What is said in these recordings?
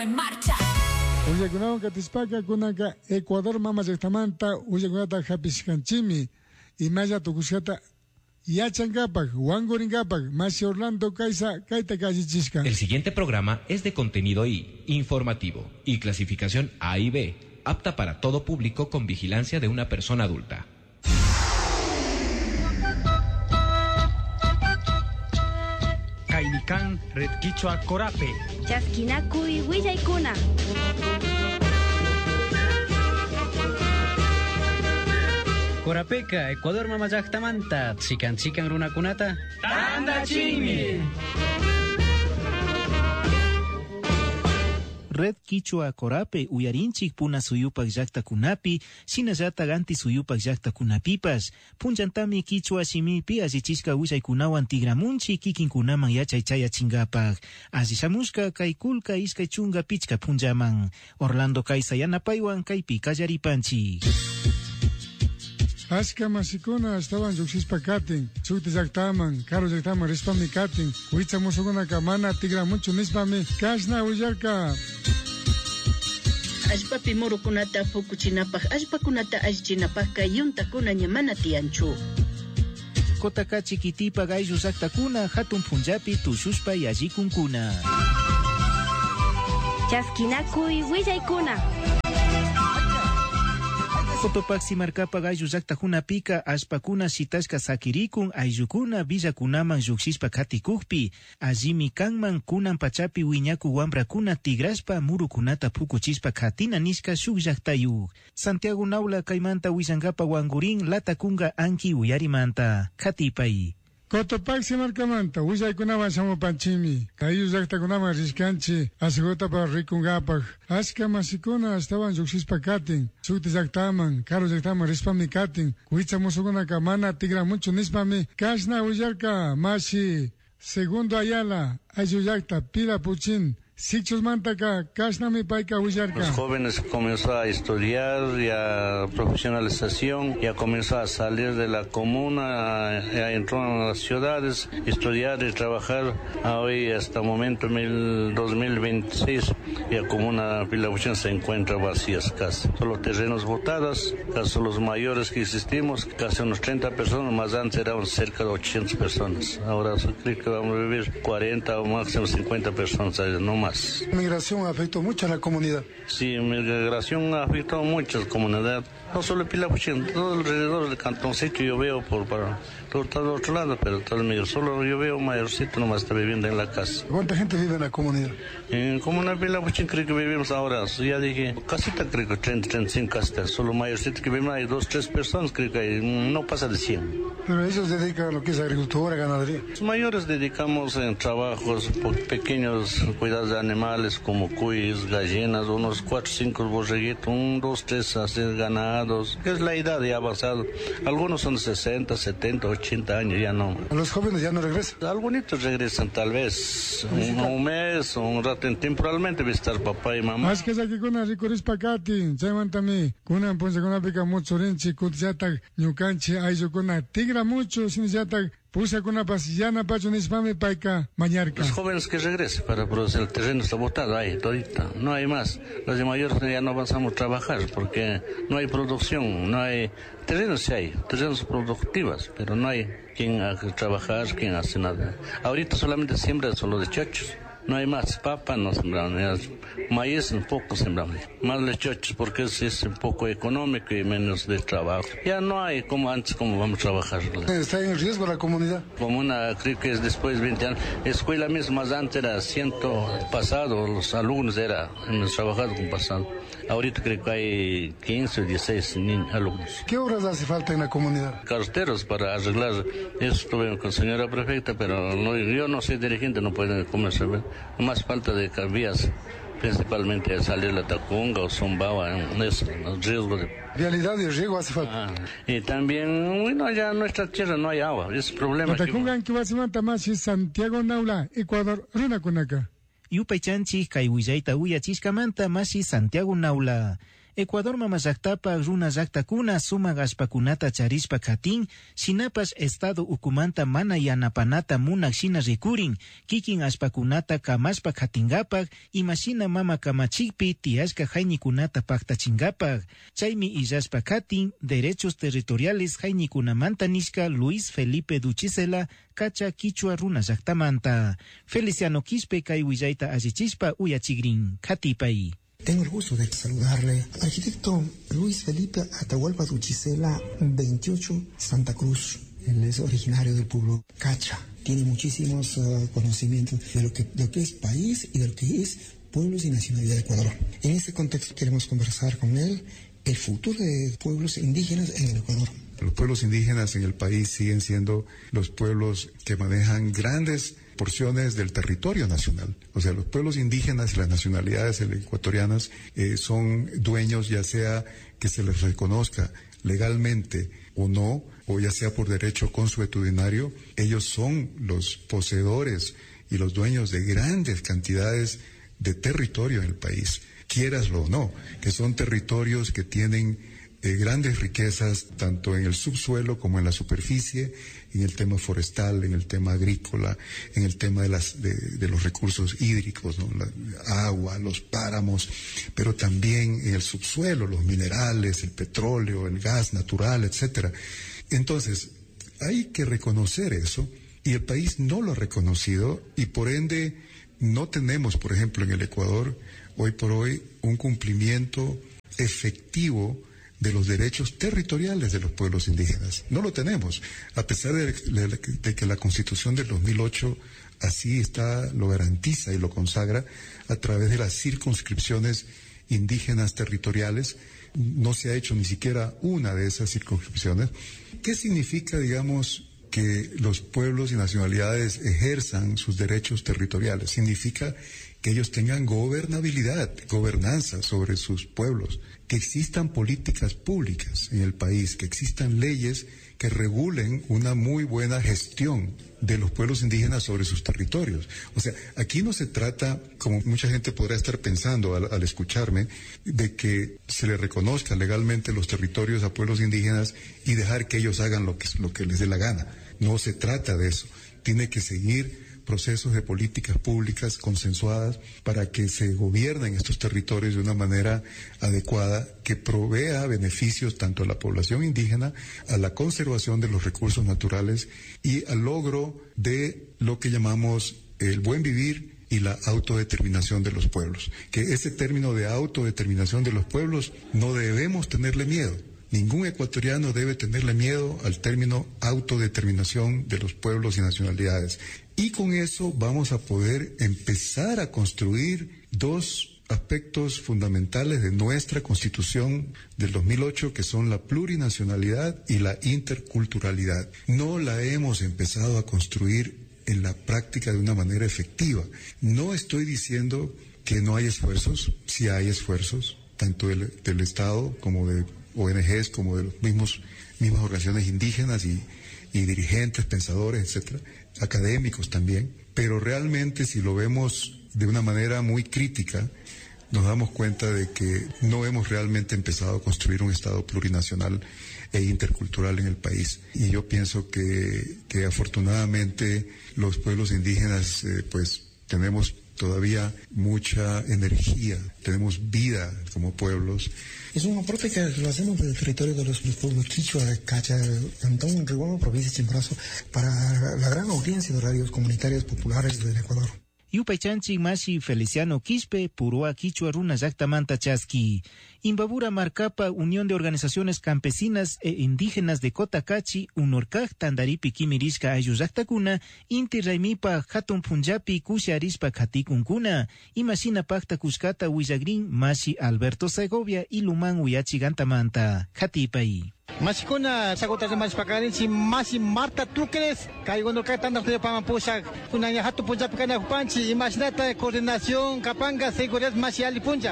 En marcha. Uyakunawan katispaka kunaka Ecuador mama llaqtamanta uyakunata hapiskanchimi imalla tukushkata yachankapak wankurinkapak Masi Orlando Kaisa kaita kallichishka. El siguiente programa es de contenido I, informativo y clasificación A y B, apta para todo público con vigilancia de una persona adulta. Kainikan Red Quichua Corape. Chasquinacuy Willaykuna. Corapeca, Ecuador mamayaqtamanta, chikan runakunata. ¡Tanda chimi! Red Quichua Corape uyarinchik puna suyupak llaqtakunapi, shinallata ganti suyupak llaqtakunapipas, punchantami Quichua simipi allichishka willaykunawan tigramunchi kikinkunaman yachaychayachinkapaq. Allishamushka kay kulka iskay chunga pichka punllaman. Orlando Kaisa yanapaywan kaypi kallaripanchik. Ashka masikuna estaban llukshispa katin, sukti llaqtaman, karo llaqtaman rispami katin, huitza musukunaka mana tigramunchu nispami, kashna willarka. Allpapi murukunata pukuchinapaq, allpakunata allichinapaq kay yuntakuna ñamana tiyanchu. Kotaka chiquitipa gayllu llaqtakuna hatun punllapi tushushpa yallikunkuna. Chasquinacuy Willaykuna. Cotopaxi marcapa gayllu llaqtakunapika ashpakuna shitashka sakirikun ayllukuna villakunaman llukshispa katikukpi, allimi kanman kunan pachapi wiñaku wambrakuna tigrashpa murukunata pukuchispa katina nishka shuk llaqtayuk. Santiago Naula kaymanta willankapa wangurin latakunga anki uyarimanta katipay. Cotopaxi marcamanta willaykunawan shamupanchimi, kayu llaqtakunaman rishkanchi asegutapa rikunkapak. Ashka masikuna estaban llukshispa katin, sukti llaqtaman, karo llaqtaman rispami katin, huitza musukunaka mana tigramunchu nispami, kashna willarka Masi Segundo Ayala ayllu llaqta Pila Puchin Sichos Mantaka, Kashnami Paika Willarka. Los jóvenes comenzó a estudiar, ya profesionalización, ya comenzó a salir de la comuna, ya entró en las ciudades, estudiar y trabajar. Hoy hasta el momento 2026, ya comuna Pilabuchén se encuentra vacías casi. Solo terrenos botados, casi los mayores que existimos, casi unos 30 personas, más antes eran cerca de 800 personas. Ahora creo que vamos a vivir 40 o máximo 50 personas, no más. La migración afectó mucho a la comunidad. Sí, migración ha afectado mucho a la comunidad. No solo Pilapuchín, todo alrededor del cantoncito yo veo por todo otro lado, pero todo el solo yo veo mayorcito nomás está viviendo en la casa. ¿Cuánta gente vive en la comunidad? En Comuna Pilapuchín creo que vivimos ahora, ya dije, casita creo que 30, 35 casitas, solo mayorcito que vivimos hay 2, 3 personas, creo que hay, no pasa de 100. Pero ellos dedican a lo que es agricultura, ganadería. Los mayores dedicamos en trabajos pequeños, cuidados de animales como cuis, gallinas, unos 4, 5 borreguitos, 1, 2, 3 así ganados, que es la edad ya avanzada. Algunos son de 60, 70, 80 años, ya no. ¿Los jóvenes ya no regresan? Algunos regresan tal vez un mes o un rato temporalmente visitar papá y mamá. Más que aquí con la ricoris pacati, llamantame, con una ponce con una pica mucho rinchi, kutziata, ñucanchi, aizo con una tigra mucho, sin yata. Pusa con una pasillana, pacho, nispame, paica, mañarca. Los jóvenes que regresen para producir el terreno está botado ahí, todita. No hay más. Los de mayores ya no avanzamos a trabajar porque no hay producción, no hay terrenos, sí hay, terrenos productivos, pero no hay quien haga trabajar, quien hace nada. Ahorita solamente siembra solo de chochos. No hay más, papa no sembramos, maíz un poco sembramos, más los chochos porque es un poco económico y menos de trabajo. Ya no hay como antes, como vamos a trabajar. ¿Está en riesgo la comunidad? Comuna, creo que es después de 20 años. Escuela misma, más antes era 100 pasado, los alumnos hemos trabajado con pasado. Ahorita creo que hay 15 o 16 alumnos. ¿Qué obras hace falta en la comunidad? Carreteros para arreglar. Eso estuve con señora prefecta, pero yo no soy dirigente, no pueden comerse. Más falta de vías, principalmente salir la Tacunga o Zumbaba, es el riesgo de... Vialidad y riego hace falta. Y también, bueno, ya en nuestra tierra no hay agua, es problema. La Tacunga en que va a ser más Santiago Naula, Ecuador, Runa Kunaca. Yupaychanchik kay willayta uyachishkamanta Masi Santiago Naula. Ecuador mamazaqtapa runa llaqtakuna sumaq allpakunata charispa katin, shinapas estado ukumanta mana yanapanata munaq shina rikurin, kikin allpakunata kamashpa katingapaq, imashina mama kamachikpi tiyashka hayñikunata paktachingapaq. Chaymi illashpa katin, derechos territoriales hayñikunamanta nishka Luis Felipe Duchisela, kacha Quichua runa llaqtamanta. Feliciano Quispe kay willayta allichispa uyachigrin, katipay. Tengo el gusto de saludarle al arquitecto Luis Felipe Atahualpa Duchisela, 28 Santa Cruz. Él es originario del pueblo Cacha. Tiene muchísimos conocimientos de lo que es país y de lo que es pueblos y nacionalidad de Ecuador. En este contexto queremos conversar con él el futuro de pueblos indígenas en el Ecuador. Los pueblos indígenas en el país siguen siendo los pueblos que manejan grandes porciones del territorio nacional. O sea, los pueblos indígenas y las nacionalidades ecuatorianas son dueños, ya sea que se les reconozca legalmente o no, o ya sea por derecho consuetudinario, ellos son los poseedores y los dueños de grandes cantidades de territorio en el país, quieraslo o no, que son territorios que tienen grandes riquezas tanto en el subsuelo como en la superficie, en el tema forestal, en el tema agrícola, en el tema de los recursos hídricos, ¿no? La agua, los páramos, pero también en el subsuelo, los minerales, el petróleo, el gas natural, etcétera. Entonces, hay que reconocer eso, y el país no lo ha reconocido, y por ende no tenemos, por ejemplo, en el Ecuador, hoy por hoy, un cumplimiento efectivo de los derechos territoriales de los pueblos indígenas. No lo tenemos, a pesar de que la Constitución del 2008 así lo garantiza y lo consagra a través de las circunscripciones indígenas territoriales. No se ha hecho ni siquiera una de esas circunscripciones. ¿Qué significa, digamos, que los pueblos y nacionalidades ejerzan sus derechos territoriales? Significa que ellos tengan gobernabilidad, gobernanza sobre sus pueblos, que existan políticas públicas en el país, que existan leyes que regulen una muy buena gestión de los pueblos indígenas sobre sus territorios. O sea, aquí no se trata, como mucha gente podrá estar pensando al escucharme, de que se le reconozca legalmente los territorios a pueblos indígenas y dejar que ellos hagan lo que les dé la gana. No se trata de eso. Tiene que seguir procesos de políticas públicas consensuadas para que se gobiernen estos territorios de una manera adecuada, que provea beneficios tanto a la población indígena, a la conservación de los recursos naturales y al logro de lo que llamamos el buen vivir y la autodeterminación de los pueblos. Que ese término de autodeterminación de los pueblos no debemos tenerle miedo. Ningún ecuatoriano debe tenerle miedo al término autodeterminación de los pueblos y nacionalidades. Y con eso vamos a poder empezar a construir dos aspectos fundamentales de nuestra Constitución del 2008, que son la plurinacionalidad y la interculturalidad. No la hemos empezado a construir en la práctica de una manera efectiva. No estoy diciendo que no hay esfuerzos, sí hay esfuerzos, tanto del Estado como de ONGs, como de los mismas organizaciones indígenas y dirigentes, pensadores, etcétera, académicos también, pero realmente si lo vemos de una manera muy crítica, nos damos cuenta de que no hemos realmente empezado a construir un Estado plurinacional e intercultural en el país. Y yo pienso que afortunadamente los pueblos indígenas pues tenemos todavía mucha energía, tenemos vida como pueblos. Es un aporte que lo hacemos del territorio de los pueblos Quichua, Cacha, Cantón, Rihuamo, provincia de Chimborazo, para la gran audiencia de radios comunitarias populares del Ecuador. Yupaychanchi Mashi Feliciano Quispe, Purua Quichua Runa Llaqtamanta Chasqui. Imbabura Marcapa, Unión de Organizaciones Campesinas e Indígenas de Cotacachi, Unorkaj Tandaripi Kimirishka Ayu Llaqtakuna, Inti Raimipa Hatun Punjapi Kusharispa Katikunkuna, Imashina Pacta Kuskata Willagrin, Mashi Alberto Segovia y Luman Uyachi Gantamanta, Katipai. Masikuna sagutas de Maspakarinchi, Masi Marta Tucres, Caigono Catana de Pamapusa, Kunaya Hatu Punja Picana Panchi, Imaginata, Coordinación, Capanga, Seguridad, Masi Alipunja.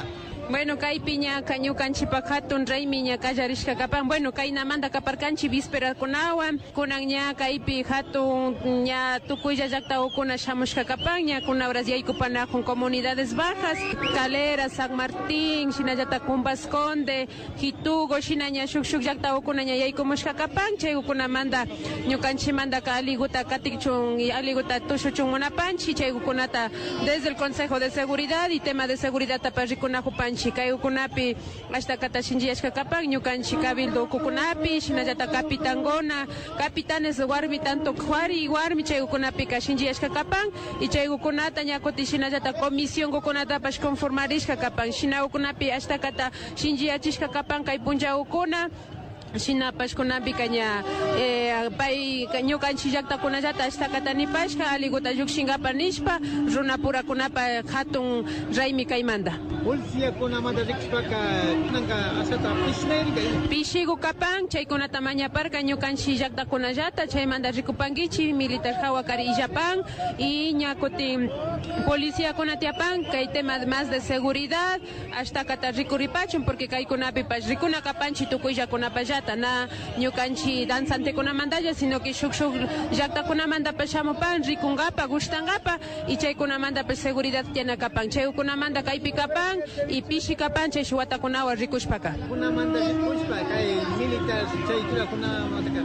Bueno, kay piña kañukanchi pakatun raymiña kallarishka kapan. Bueno, kay namanda kaparkanchi víspera kunawan, kunan ña kaypi hatun ña tukuylla llaqta ukuna shamushka kapan, ña kunabras yaykupanakun comunidades bajas, Calera, San Martín, shinallata Cumbasconde, Hitugo, shinaña shuk llaqta ukuna ña yaykumushka kapan, chay ukunamanda ñukanchimanda ka aliguta katikchun y aliguta tushuchun munapanchi, chay ukunata desde el Consejo de Seguridad y tema de seguridad taparrikuna jupanchi, kay ukunapi hasta kata shinjiyashka kapan, ñukanchi cabildo ukukunapi, shinallata capitangona, capitanes warmi tanto juari y warmi chay ukunapi ka shinjiyashka kapan, y chay ukunata ñakuti shinallata comisión ukunata pash conformarishka kapan, shina ukunapi hasta kata shinjiyachishka kapan kay punja ukuna, shina pashkunapi kaña pay ñukanchik llaqtakunallata ashtakatanipaschka aliguta llukshinkapa nishpa runapurakunapa hatun raymi kaymanta. Policíakunamanta rikushpaka kunanka asata pishigu kapan chaykunata mañaparka ñukanchik llaqtakunallata chaymanta rikupankichik militar hawa kari illapan y ñakutin policíakuna tiapan kay tema más de seguridad ashtakata rikuripachun porque kaykunapi pash rikuna kapanchik tukuyllakunapalla na ñukanchi danzante kuna mandalla sino que shuk llaqta kuna manda pashamupan rikungapa gustangapa y chay kuna manda pa seguridad tiene kapan chay kuna manda kaypi kapan y pishi kapan chay shuwata kunawa rikushpaka kuna manda rikushpa kay militar chay kuna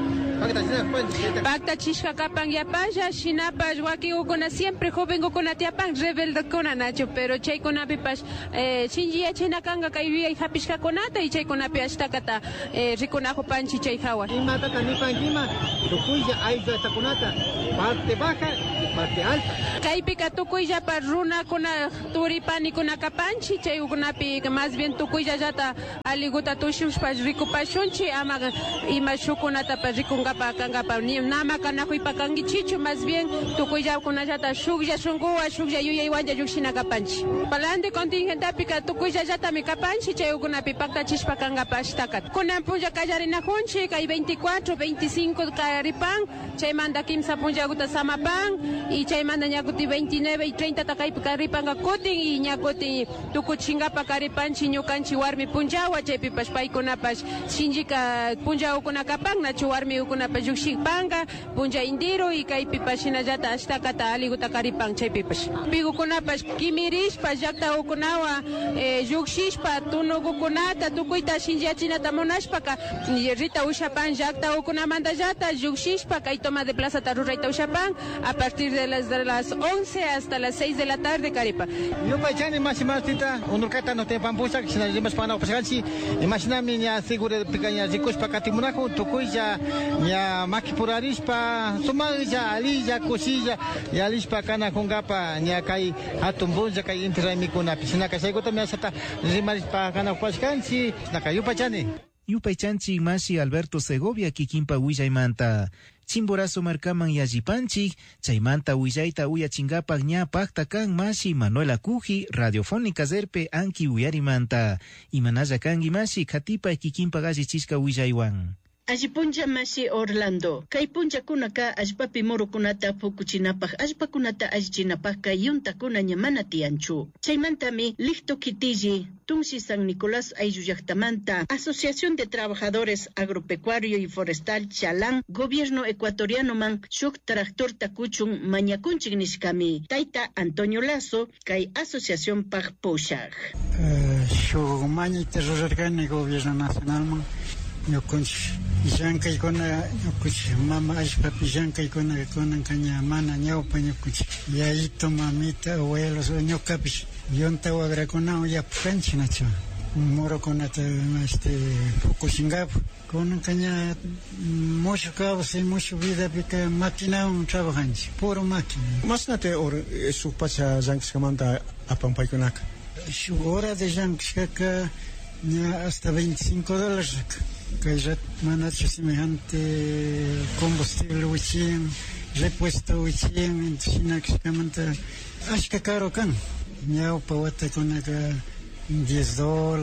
manda pacta chishka kapan yapaya shinapa waki ukuna siempre joven ukuna tiapan rebelde kuna nacho pero chay kuna pipas shinji china kanga kay wi hapishka kunata y chay kuna pi ashtakata rikuna panchi chay hawa. Imata tanipangima, tukuylla ayza takunata, parte baja y parte alta. Kaypika tukuylla pa runa kuna turipani kuna kapanchi, chay ukunapi más bien tukuylla llata aliguta tushushpa rikupashunchi ama ima shukunata pa rikungapa kangapa nama kanahuipa kangichichu más bien tukuylla kuna llata shuklla shunguwa shuklla yuyaywanlla yukshina kapanchi. Palante contingentapika tukuylla llata mi kapanchi, chay ukunapi pacta chishpa kangapa ashtakat. Kunan puya Nakunchi, kay 24, 25 Caripan, chaymanda kimsa punjaguta Samapan, y chaymanda ñakuti 29 y 30 takay Caripan Gakutin, y ñakuti tukuchingapa Caripan, chiñukanchi warmi punjawa, chaypi pashpaykunapash, shinjika punja ukunakapan, nachu warmi ukunapash yukshikpanga, punja indiro, y kay pipashinallata ashtakata aliguta Caripan, chaypipash. Pigukunapash kimirishpa, llaqta ukunawa, yukshishpa, tunugukunata, tukuyta shinjachinata monashpaka, Rita Ushapan, Jacta Ukunamanda Yata, Yuxishpa, kay toma de Plaza Tarurraita Ushapan, a partir de las 11 hasta las 6 de la tarde, Caripa. Yo pachani masimatita, unurkata no te pampusa, que se las llamas para operación, imaginame ya seguro pequeña ricospa catimunaco, tucuya, ya maquipurarispa, sumaya, alilla, cosilla, ya lispa cana con gapa, ya kay atumbunza, kay interamicuna, piscina, que se gota me asata, rimarispa cana cuascansi, nakayo pachani. Yupaychanchik masi Alberto Segovia kikinpa willaymanta. Chimborazo marcaman yajipanchik, chaymanta willayta uyachingapak ña pacta kan masi Manuela Cuji, radiofónica zerpe anki uyarimanta. Imanalla kangi masi katipa kikinpa gallichishka willaywan. Ajipunja masi Orlando. Kay punja kunaka ajpapi moro kunata pukuchinapaj ajpakunata ajchinapaj kayunta kuna ñamana tianchu. Chaymantami listo kitiji Tunsi San Nicolás Ayuyactamanta, Asociación de Trabajadores Agropecuario y Forestal Chalán, Gobierno Ecuatoriano Man, Shuk Tractor Takuchun, Mañakunchik Nishkami, Taita Antonio Lazo, Kay Asociación Paj Poshag. Shuk Maña Terrorgane Gobierno Nacional Man, Yokunch, Yanka y Kona, Yokuch, Mama Ashpapi, Yanka y Kona, Caña, Mana, Ñaupa, Yokuch, Yaito, Mamita, Abuelos, Ñocapish. Yonta wagrakunao ya pukanchi nacho moro konata poco singap con caña mucho causa y mucho vida porque máquina un trabajanchi puro máquina más nate or su pacha jankskamanta apampay kunaka su hora de janksaka hasta $25 que ya manacho semejante combustible huichien repuesto huichien sinakskamanta ashka caro kan Ñao pawata con $10,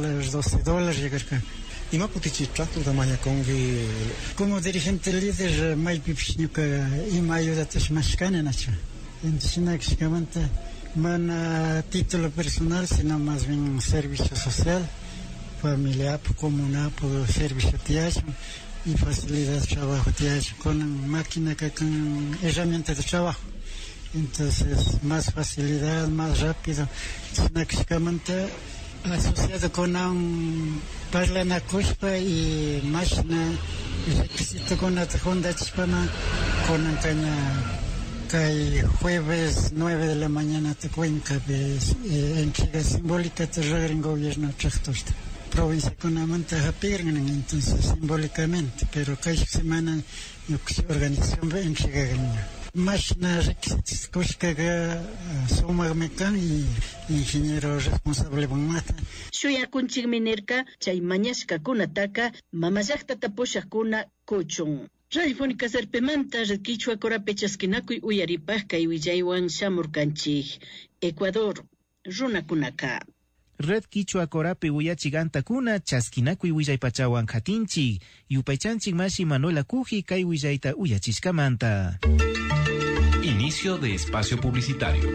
$12 llegar acá. ¿Y más putichi trato de mañana con como dirigente líder mai pipsñuka y me ayuda a mashkane nacho. Entonces na que Mana título personal, sino más bien servicio social, familiar, comunal, servicio tiacho y facilidad de trabajo tiacho con máquina que con herramientas de trabajo. Entonces, más facilidad, más rápido. Sinakshkamanta asociado con un parlana kushpa y máquina requisito con la Honda Chispana con caña. Que jueves 9 de la mañana te cuenca en que simbólica te en gobierno tractosta. Provincia con la manta japirgan entonces simbólicamente, pero cada semana organización en que más nada requisitos que suma mecan y ingeniero responsable bonmata. Shuya kunchig minerka chay mañashka kunataka mamayakta tapushakuna kuchun. Radiofónica Serpemanta, Quichua Corape Chasquinacuy Uyaripaj kay Willaywan Shamurkanchik, Ecuador, Runakunaka. Red Quichua Corape Uyachigantakuna, Chasquinacuy Willaypachawan Katinchik, Yupaychanchik Mashi Manuela Kuji kay Willayta Uyachiskamanta. Inicio de espacio publicitario.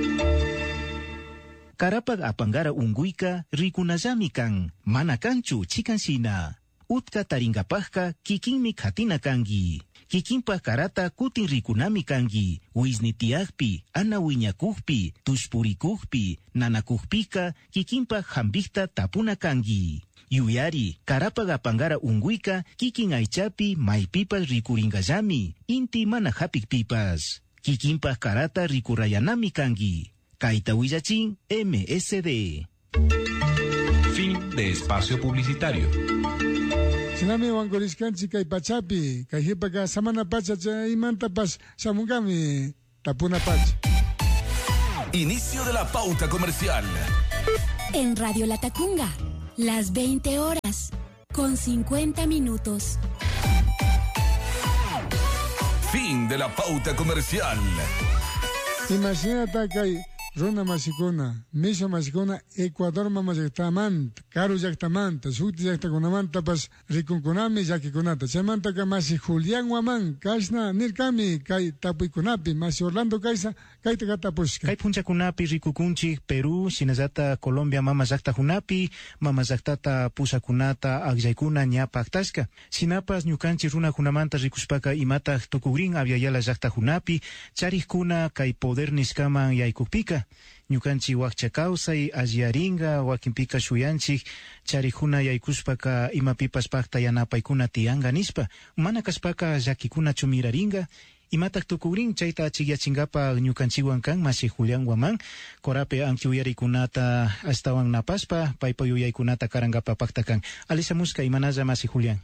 Karapag apangara unguika rikunazami kan, manakanchu chikansina. Utka taringapajka kikinmi katina kangi. Kikinpa karata kutin rikunami kangi. Wisnitiagpi, anawiñakujpi, tuspurikujpi, nanakujpika, kikinpa hambikta tapuna kangi. Yuyari, karapag apangara unguika kikin aichapi maipipas rikuringayami, inti manajapik pipas. Kikinpa karata rikurayanami kangi. Kaita Willachin, MSD. Fin de espacio publicitario. Sinami wangoriskanchi kay pachapi, kay hipaka samana pacha imanta pas samungami tapuna pacha. Inicio de la pauta comercial. En Radio Latacunga, las 20 horas, con 50 minutos. Fin de la pauta comercial. Imagínate kay Runa Masikuna, Misa Masikuna, Ecuador Mamayaktamanta, Karu Yaktamanta, Suti Yaktakunamanta, Pas Rikunkunami Yakikunata, Chamanta Kamasi Julián Waman, Kaisna, Nirkami, Kai Tapuikunapi, Masi Orlando Kaisa, Kai Takatapuska. Kai Punchakunapi, Rikukunchi, Perú, Sinazata, Colombia, Mama Zakta Hunapi, Mama Zaktata, Pusakunata, Agjaikuna, Ñapa Aktaska. Sinapas, Ñukanchi, Runa Kunamanta, Rikuspaka, Imata, Tokugrin, Aviayala Zakta Hunapi, Charikuna, Kai Poder Niskama, Yaikupika. Ñukanchi wakchakausay alliaringa wakinpika shuyanchik charikuna yaykuspaka imapipas pakta yanapaykuna tiyanga nispa mana kaspaka llakikuna chumiraringa imatak tukurin chayta achigyachingapa ñukanchiwan kan Masi Julián Waman Corape anki uyarikunata astawan napaspa paypa yuyaykunata karangapa pakta kan alisamuska imanalla Masi Julián.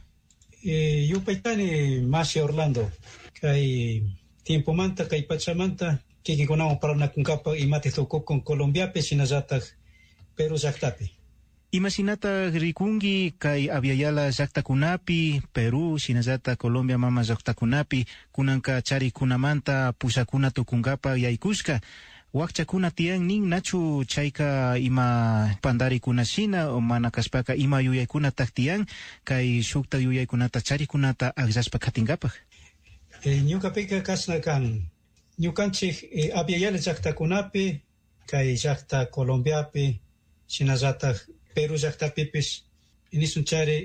Yupaytani Masi Orlando kay tiempo manta kay pachamanta que conamos para una capa y mate tocó con Colombia pesinazata pero zaktapi. Imasinata rikungi kai aviayala zaktakunapi Perú sinazata Colombia mama zaktakunapi kunanka chari kunamanta pusakuna tukungapa yaykuska wakchakuna tiang ning nachu chaika ima pandari kunashina o manakaspaka ima yuyaykuna taktiang kai shukta yuyaykunata chari kunata agzaspa katingapa. Ñukapika kasna kan Ñukanchik aviayala llaqtakunapi kay llaqta Colombiapi shinallata Perú llaqtapipis inisunchari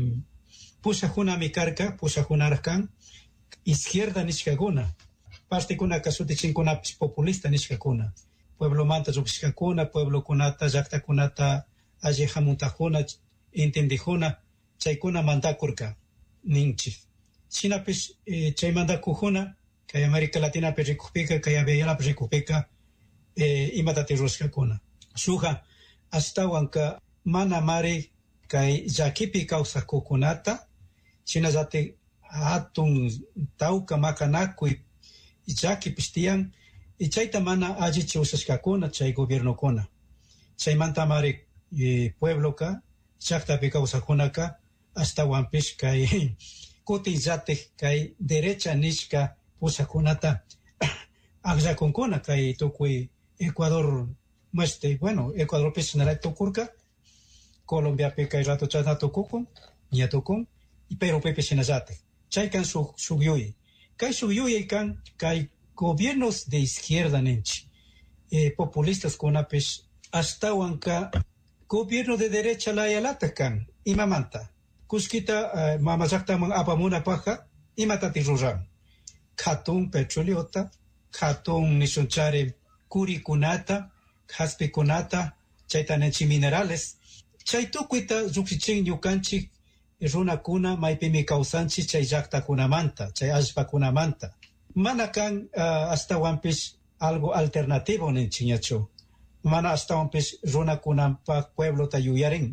pusajunami karka pusajunaran izquierda nishkakuna partekunaka sutichinkunapis populista nishkakuna pueblo manta llukshkakuna pueblo kunata llaqtakunata allihamuntajuna intendijuna chaykuna mandakurka ninchik shinapis chay mandakujuna kay América Latina pe rikupika kay aviala pe rikupika imatate ruskakuna suja astawanka mana mari kay llakipi kawsakukunata shinallati hatun tawka makanakuy llakipis tiyan chayta mana allichi usashkakuna chay gobiernokuna chaymanta mari puebloka llaqtapi kawsakunaka astawanpish kay kuti llatik kay derecha nishka pusakunata agzakunkuna kay tukuy Ecuador bueno Ecuador pisnara tukurka Colombia pe kay rato chata tukukun nya tukun pero pepe sinazate chay kan sugyuy kan kay gobiernos de izquierda nenchi populistas kunapish astawanka gobierno de derecha la yalatakan imamanta kuskita mamallaktaman apamuna paja imatati ruran khatun petroleota khatun nishunchari kurikunata haspikunata chaytanechi minerales chaytukuita lluksichin ñukanchik runakuna maypimi kawsanchik chay llaqtakunamanta chay allpakunamanta mana kan astawanpish algo alternativo ninchiñachu mana astawanpish runakunanpak pueblota yuyarin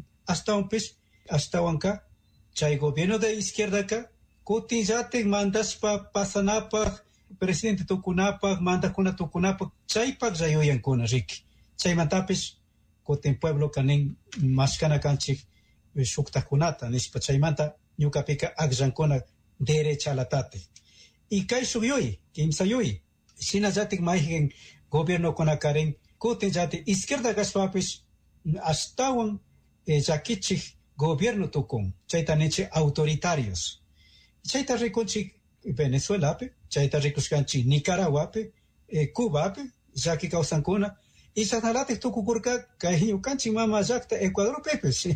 astawanka chay gobierno de izquierdaka kutinllatik mandaspa pasanapak presidente tukunapak mandakuna tukunapak chaypak rayuyankuna riki chaymantapish kutin pueblo kanin mashkana kanchik shuktakunata nispa chaymanta ñukapika aklankuna derecha latate y kay subyuy kimsa yuy shinallatik mayjin gobierno kunakarin kutin llati izquierda kashpapish astawan llakichik gobierno tukun chayta ninchik autoritarios chayta rikunchik Venezuelapi chayta rikushkanchik Nicaraguapi Cubapi llaki kawsankuna y sanalatik tukukurka kay ñukanchik mama llakta Ecuadorpipish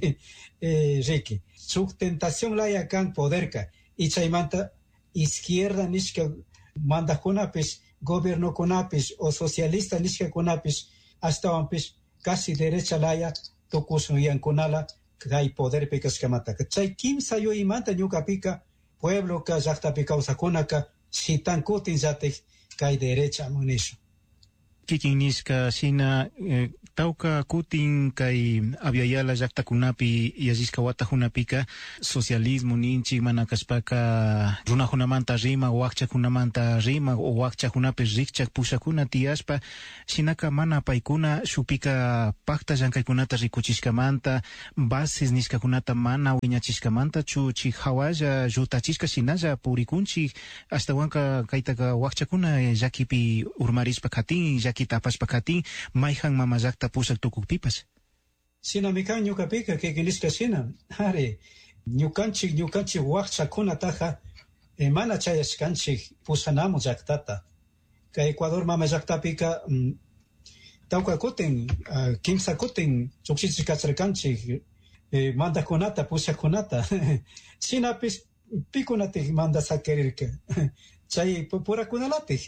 riki sustentación laya kan poderka y chaymanta izquierda nishka mandakunapish gobierno kunapish o socialista nishka kunapish astawanpish casi derecha laya tukusun yankunala kay poderpi kashkamataka chay kimsa yuymanta ñukapika pueblo ka llaktapi kawsakunaka shitan kutin llatik kay derecha munishu kikin niska sina tauka kutin kay aviala llaqtakunapi yazisqa watakunapika socialismo ninchik mana kashpaka runahunamanta rima wakchakunamanta rima o wakchakunapi rikchak pushakuna tiyashpa shinaka mana paykuna shupika pakta llankaykunata rikuchishkamanta bases niskakunata mana wiñachishkamanta chuchik hawalla llutachishka shinalla purikunchik ashtawanka kaytaka wakchakuna llakipi urmarishpa katin llakita apashpa katin mayjan mama llakta pushak tukukpipas sinamikan ñukapika kikinishka shina ari ñukanchik wakchakunataja mana chayashkanchik pushanamu llaktata ka Ecuador mama llaktapika tawka kutin kimsa kutin llukshichikachirkanchik mandakunata pushakunata shinapish pikunatik manda sakerirka chay purakunalatik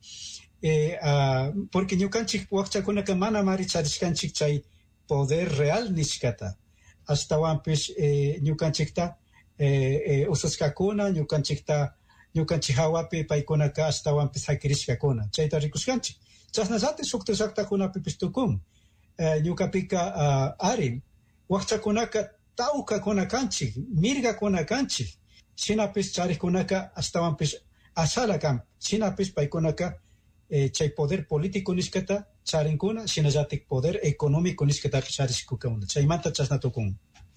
porque ñukanchik wakchakunaka mana maricharishkanchik chay poder real nishkata astawanpish ñukanchikta usashkakuna ñukanchik hawapi paykunaka astawanpish hakirishkakuna chayta rikushkanchik chasnallatik shukta llaqtakunapipish tukun ñukapika ari wakchakunaka tawkakuna kanchik mirgakuna kanchik shinapish charikunaka astawanpish ashala kan shinapish paykunaka chay poder político niskata charinkuna shinallatik poder económico niskata charishkukuna chaymanta chasnatukun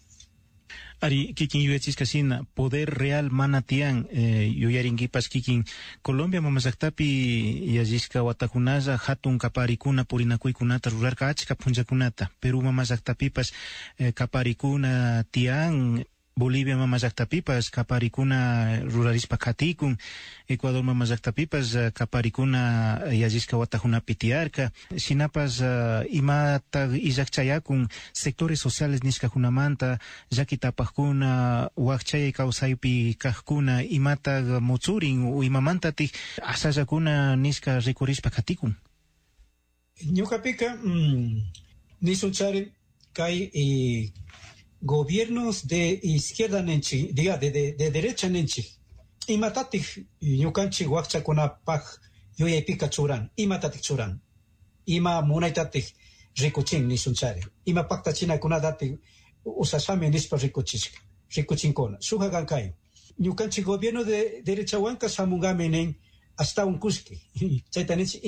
ari kikin yuyachishka shina poder real mana tiyan yuyarinkipas kikin Colombia mama llaktapi yallishka watakunalla hatun kaparikuna purinakuykunata rurarka achka punllakunata Perú mama llaktapipas kaparikuna tiyan Bolivia mama llaktapipas kaparikuna rurarishpa katikun Ecuador mama llaktapipas kaparikuna yallishka watakunapi tiyarka shinapas imata illakchayakun sectores sociales nishkakunamanta llakitapajkuna wakchayay kawsaypi kajkuna imata mutsurin o imamantatik asallakuna nishka rikurishpa katikun ñukapika nisunchari kay gobiernos de izquierda nenchi, diga de derecha nenchi, imatatik ñukanchik wakchakunapaj yuyaypika churan, imatatik churan, ima munaytatik rikuchin nisunchari, ima paktachinakunatatik usashami nispa rikuchinkuna, suhagankai. Ñukanchik gobierno de derecha wanka samungami nin hasta un kuski, chayta nenchi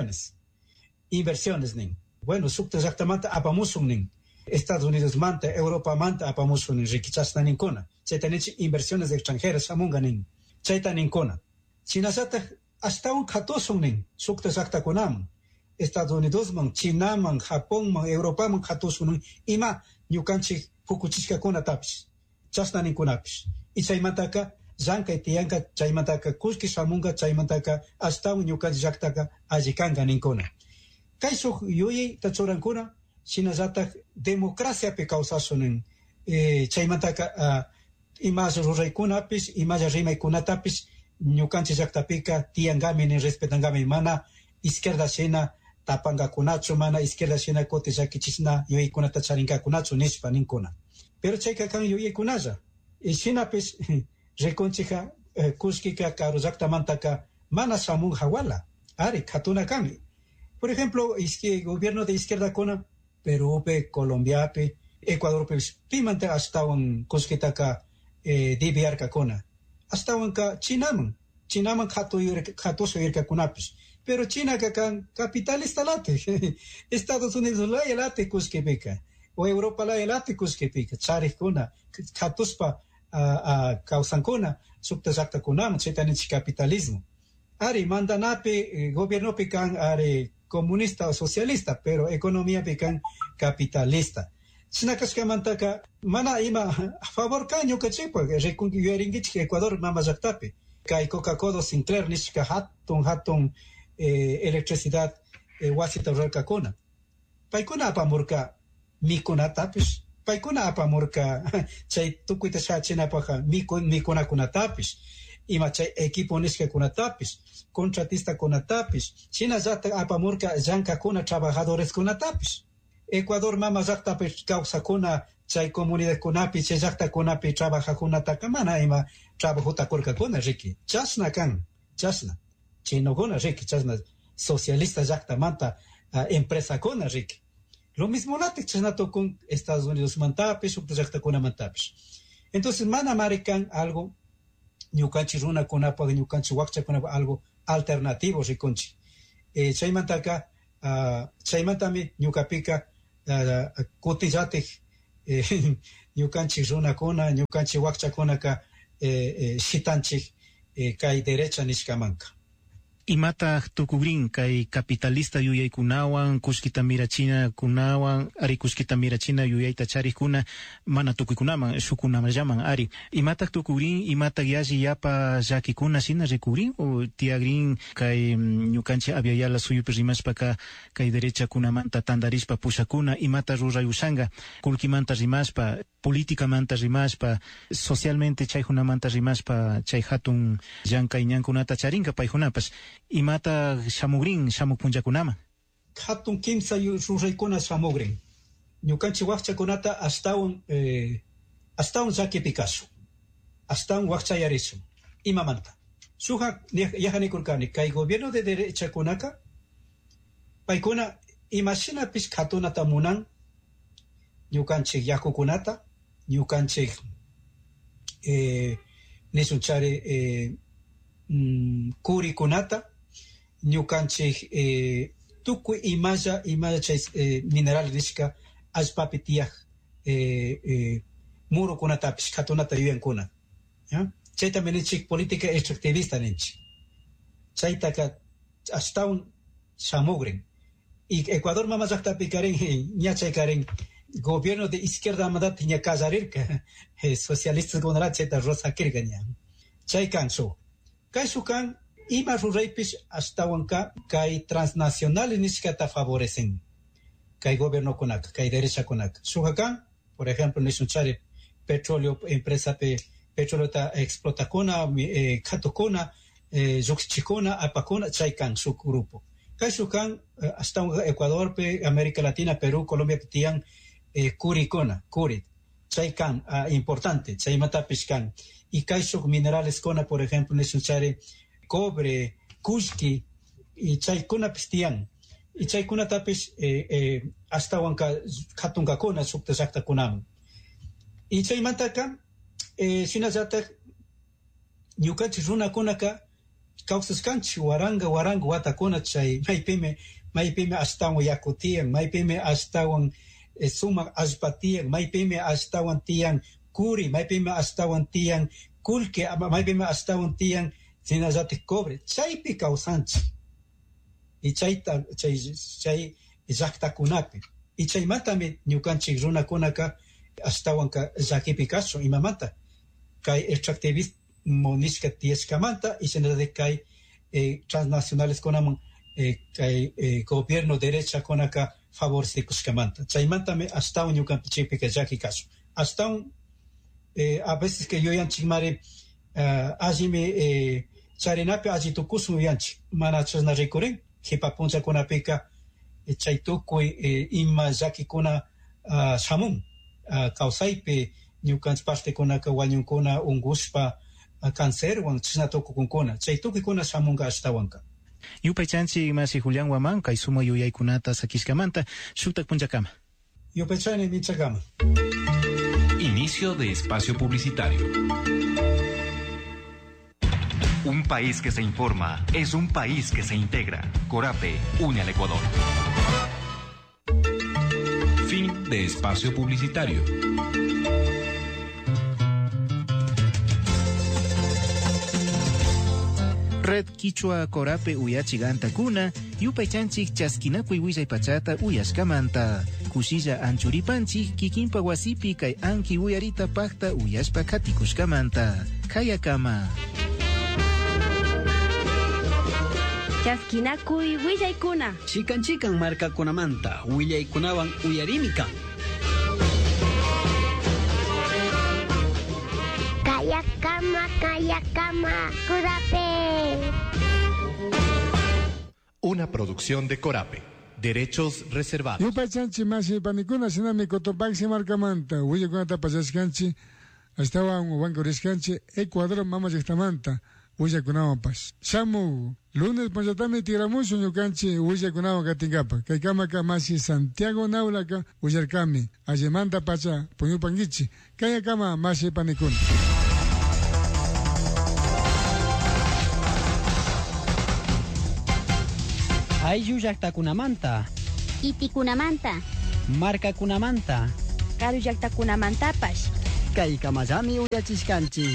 inversiones nin. Bueno, sukta llaqtamanta apamusun nin. Estados Unidos manta, Europa manta apamusun rikichasna ninkuna. Chayta ninchi inversiones extranjeras samunga nin. Chayta ninkuna. Chinasata hasta un katosun nin. Sukta llaqtakunam. Estados Unidos man, China man, Japón man, Europa man katosun nin. Ima ñukanchik pukuchishkakuna tapis. Chasna ninkunapis. Y chaymantaka llankay tiyanka, chaymantaka kuski samunga, chaymantaka hasta un ñukanchik llaqtaka allikanga ninkuna. Kaisuk yui tachurankuna sinazatak democracia pe causasonen chaymantaka imas ruraykunapis imalla rimaykunatapis ñukanchik llaqtapika tiyangami ni respetangami mana izquierda shina tapangakunachu mana izquierda shina kuti llakichisna yuyaykunata charinkakunachu nishpa ninkuna pero chayka kan yuyaykunalla shinapis rikunchika kuskika karu llaqtamantaka mana shamunqa wala ari khatuna kami. Por ejemplo, gobierno de izquierda kuna Perúpe, Colombiape, Ecuadorpe, pimante hasta un kuskitaka dibiarka kuna. Hasta un ka Chinaman khatoso irka kunapis. Pero China kan capitalista late. Estados Unidos la late kuskipika. O Europa la late kuskipika. Charih kuna khatuspa kausankuna sukta zakta kunam chetanich capitalismo. Ari mandanape gobierno pecan ari comunista o socialista, pero economía pecan capitalista. Sinakashkamantaka mana ima a favor caño cachipo, rekungiringich Ecuador mama zaktape. Kai Coca-Cola Sinclair nishka hatton electricidad wasita rolkakuna. Paikuna apamurka mikuna tapis. Paikuna apamurka chay tukuita shachina paja mikuna kuna tapis. Ima chay equipo nishka kuna tapis. Contratista kuna tapis. China zata apamurka yanka kuna trabajadores kuna tapis. Ecuador mama zata tapis causa kuna chay comunidad kunapi chay zata kunapi trabaja kuna takamana ima trabajuta kurka kuna riki. Chasna kan, chasna. Chino kuna riki, chasna socialista zata manta empresa kuna riki. Lo mismo late chasnato con Estados Unidos mantapis, zata kuna mantapis. Entonces mana marican algo ñukanchi runa kunapa ñukanchi wakcha kunapa algo alternativo rikunchi. Chaymantaka chaymantami ñukapika kutillatik ñukanchi runa kuna ñukanchi wakcha kunaka shitanchik kay derecha nishkamanka. Imata tukubrin kay capitalista yuyaykunawan kuskita mirachina kunawan ari kuskita mirachina yuyayta charikuna mana tukuykunaman shukunaman llaman ari imata tukubrin imata yashi yapa llakikuna sina rikubrin o tiagrin kay ñukanchi aviayala suyupi rimashpaka kay derecha kunamanta tandarispa pushakuna imata rurayushanga kulkimanta rimashpa políticamente rimashpa socialmente chayjunamanta rimashpa chay hatun llankay ñankunata charinka payjunapas imata shamugrin shamuk punjakunama hatun kimsa ruraykuna shamugrin ñukanchi wakchakunata astawan llaki Picasso astawan wakchayarisu imamanta suja yajanikurkani kay gobierno de derecha kunaka paykuna imashinapis hatunata munan ñukanchik yakukunata ñukanchik nisunchari kurikunata ñukanchik tukuy imalla chay mineral nishka allpapi tiyaq murukunatapis hatunata yuyankuna chayta ninchik política extractivista ninchik chaytaka astawan shamugrin y Ecuador mama llaqtapi karin ñachay karin gobierno de izquierda mandat ña kallarirka socialistas gonara chayta rosakirka ña chay kansu kaysu kan ima ruraypis ashtawanka kay transnacionales nishkata favorecen kay gobierno kunaka kay derecha kunaka suja kan por ejemplo nisunchari petróleo empresa petróleo ta explotakuna katukuna lluqsichikuna apakuna chay kan su grupo kaysu kan ashtawan Ecuador pe América Latina Perú Colombia tiyan kurit chay kan importante chay matapis kan y kaysuk minerales kona por ejemplo nisunchari cobre kushki y chay kuna pistian y chay kuna tapis hasta wanka katunga kona sukta zakta kunam y chay mantaka sinazata ñukanchik runa kunaka kawsaskanchik waranga watakuna chay maypimi astawan yakutiyan maypimi astawan sumak allpatiyan maypimi astawan tiyan kuri maypimi astawan tiyan kulki maypimi astawan tiyan sinazati cobre chaypi kawsanchik y chay llaqtakunapi y chaymatami ñukanchik runakunaka ashtawanka llakipi kashu imamanta kay extractivismo nishka tiyashkamanta y sinazati kay transnacionales kunaman gobierno derecha con acá favorece Cuscamanta. Chaimantame hasta un yucampichipe que ya que caso. Hasta un, a veces que yo yanchimare, allí me, charenape allí tu kusu yanchi, manachas na recuren, hipapuncha con apeca, chaituque, ima yaki kuna, shamun, causaipe, ñukanch parte kunaka wañunkuna ungushpa cancerwan chisnatoko kunkuna chaytuki kuna shamunga ashtawanka Yupaychanchi masi Julián Huamanca y sumo yuyaykunata sakishkamanta shuktak punchakama. Yupaychani nichakama. Inicio de espacio publicitario. Un país que se informa es un país que se integra. Corape une al Ecuador. Fin de espacio publicitario. Red Quichua Corape uyachiganta kuna, yupaychanchik chaskinakuy willay-pachata uyashkamanta. Kushilla anchuripanchik kikinpa wasipi kay anki uyarita pakta uyashpa katikushkamanta. Kayakama. Chaskinakuy willaykuna. Chikan markakunamanta willaykunawan uyarimika. Kayakama, Corape. Una producción de Corape. Derechos reservados. Yupaychanchi masi panikuna sinami Cotopaxi markamanta. Willakunata pasaskanchi. Estaban ubankuriskanchi. Ecuador mama yektamanta. Willakunawapas. Samu. Lunes panchatami tiramusu ñukanchi willakunawan katingapa. Kaykamaka masi Santiago Naulaka willarkami. Allemanta pacha puñupangichi. Kayakama masi panikuna. Ayllu llaqtakunamanta. Itikunamanta. Markakunamanta. Karu llaqtakunamantapas. Kaykamallami uyachishkanchi.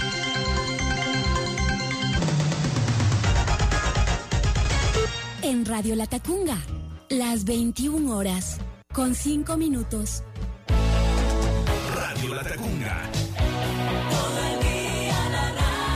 En Radio Latacunga, las 21 horas, con 5 minutos. Radio Latacunga. Todo el día la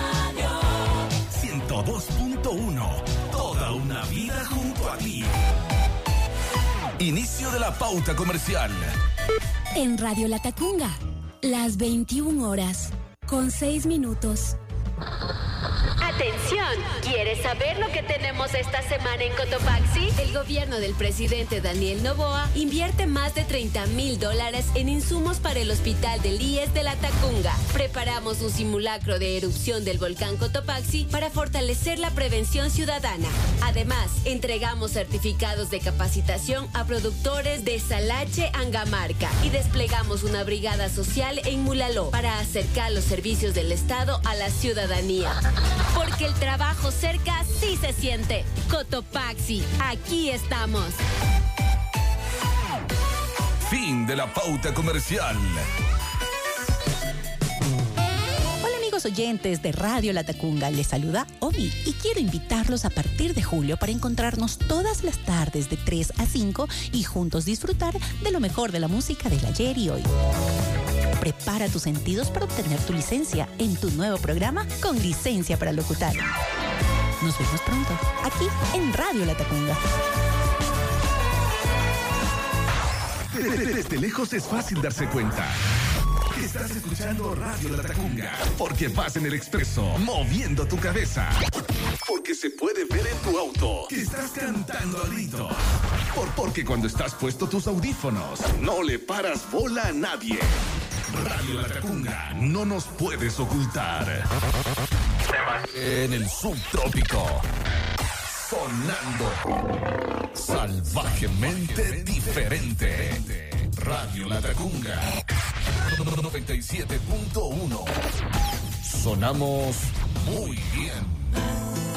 radio. 102.1. Toda una vida junto a ti. Inicio de la pauta comercial. En Radio Latacunga, las 21 horas, con 6 minutos. Atención, ¿quieres saber lo que tenemos esta semana en Cotopaxi? El gobierno del presidente Daniel Noboa invierte más de $30,000 en insumos para el hospital del IES de Latacunga. Preparamos un simulacro de erupción del volcán Cotopaxi para fortalecer la prevención ciudadana. Además, entregamos certificados de capacitación a productores de Salache, Angamarca y desplegamos una brigada social en Mulaló para acercar los servicios del Estado a la ciudadanía. Porque el trabajo cerca sí se siente. Cotopaxi, aquí estamos. Fin de la pauta comercial. Hola amigos oyentes de Radio Latacunga, les saluda Omi y quiero invitarlos a partir de julio para encontrarnos todas las tardes de 3 a 5 y juntos disfrutar de lo mejor de la música del ayer y hoy. Prepara tus sentidos para obtener tu licencia en tu nuevo programa con licencia para locutar. Nos vemos pronto, aquí en Radio Latacunga. Desde lejos es fácil darse cuenta. Estás escuchando Radio Latacunga. Porque vas en el expreso, moviendo tu cabeza. Porque se puede ver en tu auto que estás cantando a grito. Porque cuando estás puesto tus audífonos, no le paras bola a nadie. Radio Latacunga, no nos puedes ocultar. En el subtrópico, sonando salvajemente diferente. Radio Latacunga 97.1. Sonamos muy bien.